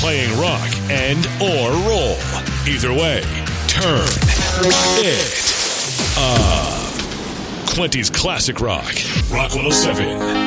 playing rock and or roll. Either way, turn it up. Quinty's Classic Rock. Rock 107.